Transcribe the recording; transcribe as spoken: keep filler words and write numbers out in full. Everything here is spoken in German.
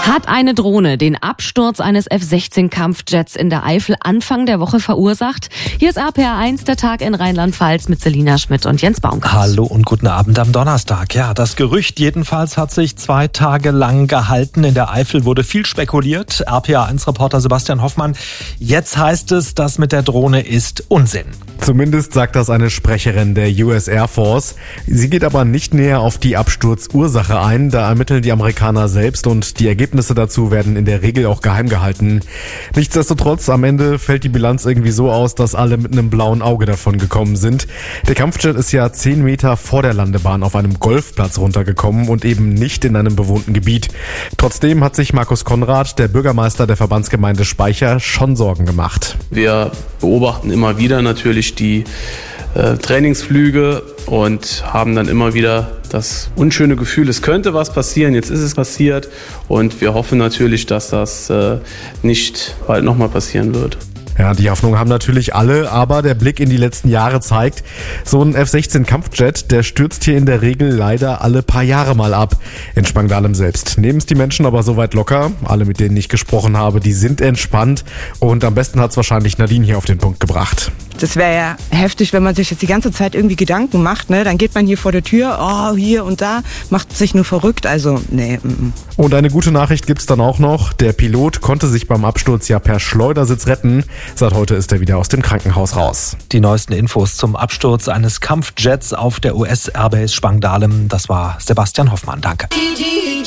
Hat eine Drohne den Absturz eines F sechzehn Kampfjets in der Eifel Anfang der Woche verursacht? Hier ist R P R eins, der Tag in Rheinland-Pfalz mit Selina Schmidt und Jens Baumgart. Hallo und guten Abend am Donnerstag. Ja, das Gerücht jedenfalls hat sich zwei Tage lang gehalten. In der Eifel wurde viel spekuliert. R P R eins-Reporter Sebastian Hoffmann. Jetzt heißt es, das mit der Drohne ist Unsinn. Zumindest sagt das eine Sprecherin der U S Air Force. Sie geht aber nicht näher auf die Absturzursache ein. Da ermitteln die Amerikaner selbst und die Ergebnisse dazu werden in der Regel auch geheim gehalten. Nichtsdestotrotz, am Ende fällt die Bilanz irgendwie so aus, dass alle mit einem blauen Auge davon gekommen sind. Der Kampfjet ist ja zehn Meter vor der Landebahn auf einem Golfplatz runtergekommen und eben nicht in einem bewohnten Gebiet. Trotzdem hat sich Markus Konrad, der Bürgermeister der Verbandsgemeinde Speicher, schon Sorgen gemacht. Wir beobachten immer wieder natürlich die äh, Trainingsflüge und haben dann immer wieder das unschöne Gefühl, es könnte was passieren, jetzt ist es passiert und wir hoffen natürlich, dass das äh, nicht bald nochmal passieren wird. Ja, die Hoffnung haben natürlich alle, aber der Blick in die letzten Jahre zeigt, so ein F sechzehn Kampfjet, der stürzt hier in der Regel leider alle paar Jahre mal ab. In Spangdahlem selbst nehmen es die Menschen aber soweit locker. Alle, mit denen ich gesprochen habe, die sind entspannt und am besten hat es wahrscheinlich Nadine hier auf den Punkt gebracht. Das wäre ja heftig, wenn man sich jetzt die ganze Zeit irgendwie Gedanken macht, ne? Dann geht man hier vor der Tür, oh, hier und da, macht sich nur verrückt, also nee. M-m. Und eine gute Nachricht gibt's dann auch noch. Der Pilot konnte sich beim Absturz ja per Schleudersitz retten. Seit heute ist er wieder aus dem Krankenhaus raus. Die neuesten Infos zum Absturz eines Kampfjets auf der U S Airbase Spangdahlem, das war Sebastian Hoffmann. Danke.